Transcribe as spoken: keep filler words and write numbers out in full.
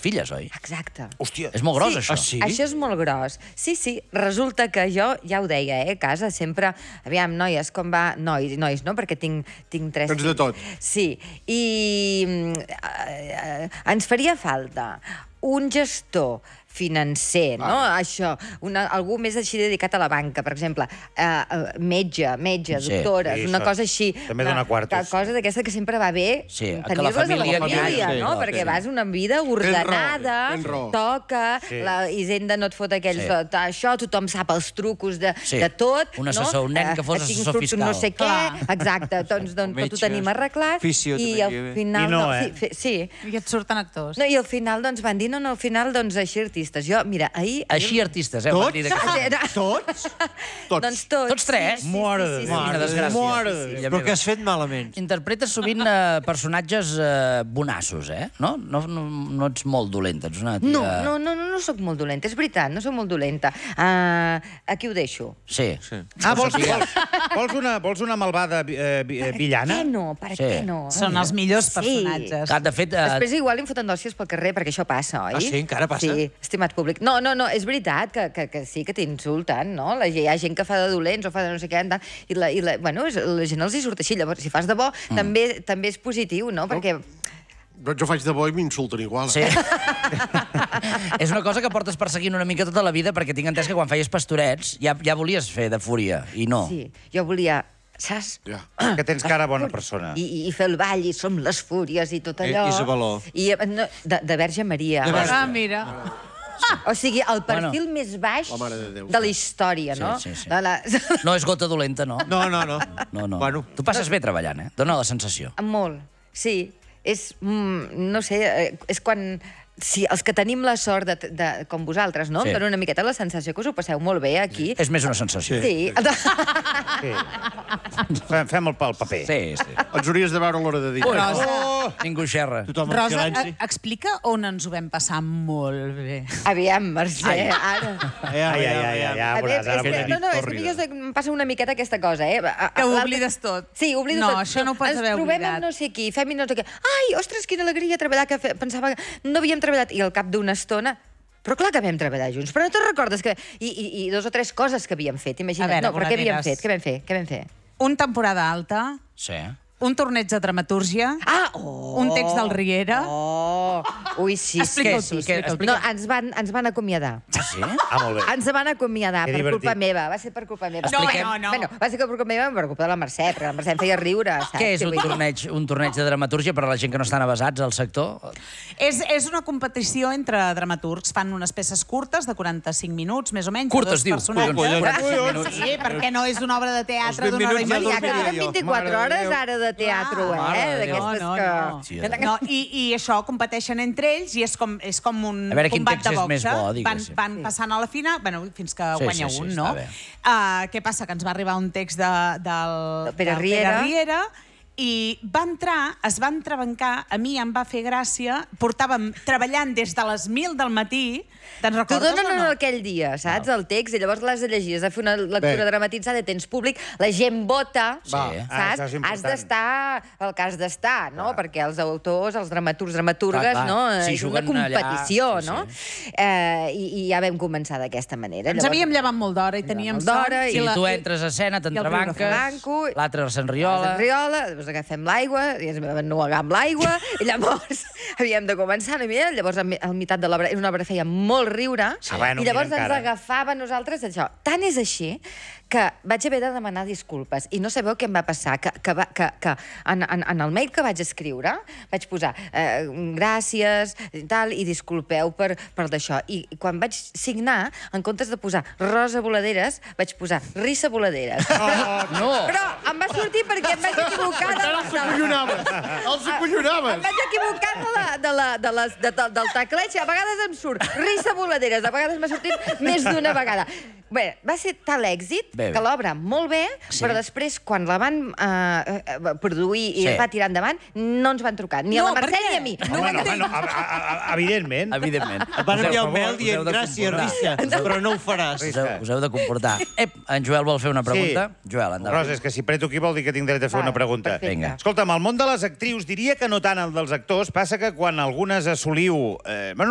filles, oi? Exacte. Hòstia. És molt gros, Sí. això. Ah, sí? Això és molt gros. Sí, sí, resulta que jo, ja ho deia, eh, a casa, sempre... Aviam, noies, com va... Nois, nois, no? Perquè tinc, tinc tres... Tens de tot. Sí, i mm, eh, ens faria falta un gestor financer, no? Això, una, algú més així dedicat a la banca, per exemple, eh, eh, metge, metge, Sí. doctores, Sí, una això cosa així. també dona quartos. Que cosa d'aquesta que sempre va bé Sí, que la tenir-les a família la n'hi família, hagi. no? Sí, Perquè sí. vas una vida ordenada, Tens raó, tens raó. toca, Sí. la Hisenda no et fot aquells... Sí. de- això, tothom sap els trucos de, Sí. de tot. Un assessor, no? un nen que fos Eh, tinc assessor surt fiscal. No sé què, Clar. exacte, doncs, doncs tot ho Metges, tenim arreglat. fisio I també al hi ha. final... I no, eh? Sí, fe- sí. I et surten actors. No, i al final doncs, van dir, no, no, al final, doncs, així artistes. Jo, mira, ahir... Així artistes, eh? ho van dir d'aquesta manera. Tots? Tots. Doncs tots. Tots tres? Sí, sí, Mare sí, de sí, Déu. sí, Quina sí, desgràcia. sí, Mare sí, de sí. Déu. Però que has fet malament. Interpretes sovint eh, personatges eh, bonassos, eh? No? No, no? no ets molt dolenta, ets una tia... No, no, no, no, no sóc molt dolenta, és veritat, no sóc molt dolenta. Uh, aquí ho deixo. Sí. Sí. Ah, vols, vols, vols, una, vols una malvada eh, vi- eh, villana? Per què no? Per Sí. què no? Són els millors Sí. personatges. Que, de fet, eh, Després igual li foten d'òcies pel carrer, perquè això passa, oi? Ah, sí? Encara passa? Sí, estimat públic. No, no, no, és veritat que, que, que sí, que t'insulten, no? La, hi ha gent que fa de dolents o fa de no sé què, tal, i, la, i la, bueno, és, la gent els hi surt així. Llavors, si fas de bo, mm. també, també és positiu, no? Perquè... Doncs jo faig de bo i m'insulten igual. Sí. És una cosa que portes perseguint una mica tota la vida, perquè tinc entès que quan feies pastorets ja, ja volies fer de fúria, i no. Sí, jo volia... Saps? Ja. Que tens cara bona persona. I, i fer el ball, i som les fúries, i tot allò. I Isabeló. I, no, de, de Verge Maria. De Verge. Ah, mira. O sigui, el perfil Bueno. més baix La Mare de Déu. de la història, no? Sí, sí, sí. De la... No és gota dolenta, no? No, no, no. No, no. Bueno. Tu passes bé treballant, eh? Dóna la sensació. Molt, sí. És, mm, no sé, eh, és quan... Sí, els que tenim la sort de, de com vosaltres, no? Sí. Em dona una miqueta la sensació que us ho passeu molt bé aquí. És més una sensació. Sí. Sí. Fem, fem el, el paper. Sí, sí. Ens hauries de veure a l'hora de dir. Rosa, Oh! Ningú xerra. Tothom en silenci. Explica on ens ho vam passar molt bé. Aviam, Mercè, ara... Ai, ai, ai, ai, ai, ja A veuràs, veure, ara és que, veuràs. no, no, és que jo sé, em passa una miqueta aquesta cosa, eh? A- a- Que ho l'altre- oblides tot. Sí, oblido No, tot. això no ho pots haver Ens trobem oblidat. amb no sé qui, fem i no sé què. Ai, ostres, quina alegria treballar, que fe... pensava que no havíem treballat. I al cap d'una estona... Però clar que vam treballar junts, però no te'n recordes que... I, i, I dos o tres coses que havíem fet, imagina't. A veure, no, però què havíem voladires. fet? Què vam fer? Què vam fer? Un temporada alta, Sí. un torneig de dramatúrgia, Ah, oh! un text del Riera. Oh! Ui, sí, Explica-ho sí, tu, sí. explica-ho tu. No, ens van, ens van acomiadar. Ah, sí? Ah, molt bé. Ens van acomiadar Que per divertit. culpa meva, va ser per culpa meva. No, Expliquem. no, no. Bueno, va ser per culpa meva per culpa de la Mercè, perquè la Mercè em feia riure, saps? Què és un Vull dir- torneig, un torneig de dramatúrgia per a la gent que no estan avasats al sector? És, és una competició entre dramaturgs. Fan unes peces curtes de quaranta-cinc minuts, més o menys. Curtes, de diu. dos personatges. Collons. Sí, perquè no és una obra de teatre Els vint d'una hora i minuts ja N'hi ha que mitja. duren vint-i-quatre Mare de hores Déu. ara de teatre, Clar, eh? mare de Déu. D'aquestes No, no, que... no. Sí, No, i, I això, competeixen entre ells i és com, és com un A veure quin combat text de és boxa. més bo, van, diguéssim. van passant a la final, bueno, fins que Sí, guanya sí, sí, un, està no? bé. Uh, què passa? Que ens va arribar un text de, del, Del Pere del Riera. Riera i va entrar, es va entrebancar, a mi em va fer gràcia, portàvem treballant des de les mil del matí, te'n T'ho recordes donen o no? aquell dia, saps, el text, i llavors l'has de llegir, has de fer una lectura Bé. dramatitzada, tens públic, la gent vota, Sí. Va. Ah, saps? això és important. Has d'estar el que has d'estar, no? Perquè els autors, els dramaturgs, dramaturgues, Clar, clar. no? Sí, És una juguen allà, competició, sí, no? sí. Eh, i, I ja vam començar d'aquesta manera. Ens havíem llevat molt d'hora i teníem molt d'hora, sort. I la- tu entres a escena, i el t'entrebanques, Blanco, l'altre s'enriola... La riola, després agafem l'aigua, i ens vam ennuegar amb l'aigua, i llavors havíem de començar una mica, llavors al mi- al meitat de l'obra, és una obra que feia molt riure, Ah, bueno, i llavors mira, ens encara. agafava a nosaltres això. Tant és així que vaig haver de demanar disculpes, i no sabeu què em va passar, que, que, va, que, que en, en, en el mail que vaig escriure vaig posar eh, gràcies i tal, i disculpeu per, per d'això. I quan vaig signar, en comptes de posar Rosa Voladeres, vaig posar Rissa Voladeres. Però, No! però em va sortir perquè em vaig equivocar de, Encara els acollonaves. Els acollonaves. em vaig equivocar de la, de la, de les, de, de, del tecleig, i a vegades em surt Rissa Voladeres, a vegades m'ha sortit més d'una vegada. Bé, va ser tal èxit Bé, bé. que l'obra molt bé, Sí. però després, quan la van eh, eh, produir i Sí. es va tirar endavant, no ens van trucar, ni No, a la per Mercè què? ni a mi. No ho Home, no, entenc. home, no, a- a- a- evidentment. Evidentment. Ah, Et van enviar un Per favor, mail us heu dient de gràcies, comportar. Rícia, però no ho faràs. Us heu, us heu de comportar. Ep, en Joel vol fer una pregunta. Joel, endavant. Rosa, és que si preto aquí vol dir que tinc dret a fer Va, una pregunta. perfecte. Vinga. Escolta'm, el món de les actrius, diria que no tant el dels actors, passa que quan algunes assoliu... Eh, bueno,